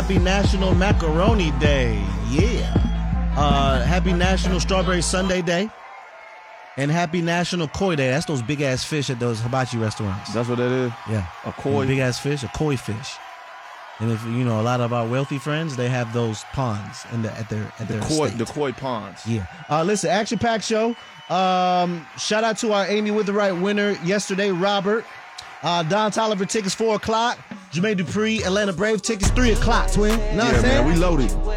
happy National Macaroni Day. Yeah. Happy National Strawberry Sundae Day. And happy National Koi Day. That's those big-ass fish at those hibachi restaurants. That's what that is? Yeah. A koi? Big-ass fish, a koi fish. And if you know a lot of our wealthy friends, they have those ponds at their estate. The koi ponds. Yeah. Listen, Action Pack Show. Shout out to our Amy with the Right winner yesterday, Robert. Don Tolliver tickets 4 o'clock. Jermaine Dupri, Atlanta Brave tickets 3 o'clock. Twin. Know what I'm saying? Man, we loaded.